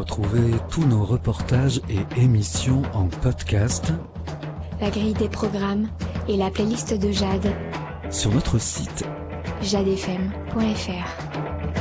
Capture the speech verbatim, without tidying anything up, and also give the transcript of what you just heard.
Retrouvez tous nos reportages et émissions en podcast, la grille des programmes et la playlist de Jade sur notre site jade f m point f r.